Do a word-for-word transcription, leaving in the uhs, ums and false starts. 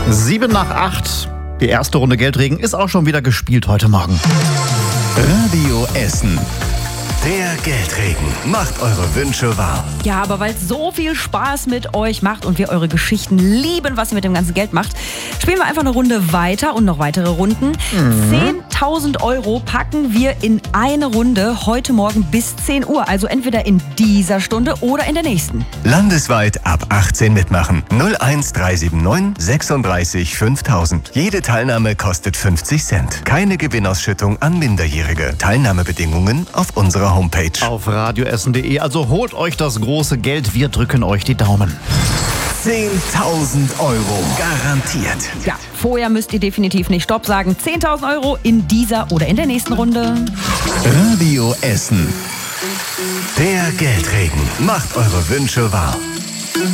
Sieben nach acht. Die erste Runde Geldregen ist auch schon wieder gespielt heute Morgen. Radio Essen. Der Geldregen macht eure Wünsche wahr. Ja, aber weil es so viel Spaß mit euch macht und wir eure Geschichten lieben, was ihr mit dem ganzen Geld macht, spielen wir einfach eine Runde weiter und noch weitere Runden. Mhm. zehntausend Euro packen wir in eine Runde heute Morgen bis zehn Uhr. Also entweder in dieser Stunde oder in der nächsten. Landesweit ab achtzehn mitmachen. null eins drei sieben neun sechsunddreißig fünftausend. Jede Teilnahme kostet fünfzig Cent. Keine Gewinnausschüttung an Minderjährige. Teilnahmebedingungen auf unserer Homepage. Auf radioessen punkt de. Also holt euch das große Geld. Wir drücken euch die Daumen. zehntausend Euro. Garantiert. Ja, vorher müsst ihr definitiv nicht Stopp sagen. zehntausend Euro in dieser oder in der nächsten Runde. Radio Essen. Der Geldregen macht eure Wünsche wahr.